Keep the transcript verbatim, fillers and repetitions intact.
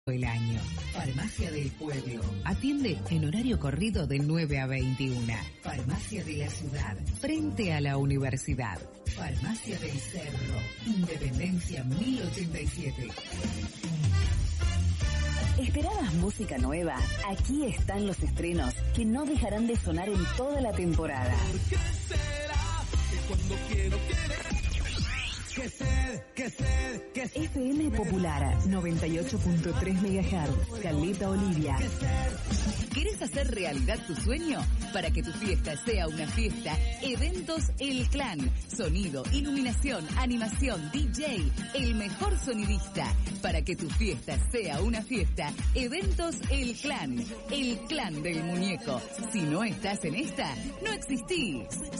el año. Farmacia del Pueblo. Atiende en horario corrido de nueve a veintiuno. Farmacia de la Ciudad. Frente a la universidad. Farmacia del Cerro. Independencia mil ochenta y siete. ¿Esperabas música nueva? Aquí están los estrenos que no dejarán de sonar en toda la temporada. ¿Por qué será que cuando quiero querer? Que sed, que sed, que sed. F M Popular noventa y ocho punto tres megahertz. Caleta Olivia. ¿Querés hacer realidad tu sueño? Para que tu fiesta sea una fiesta, Eventos El Clan. Sonido, iluminación, animación, D J, el mejor sonidista. Para que tu fiesta sea una fiesta, Eventos El Clan. El clan del muñeco. Si no estás en esta, no existís.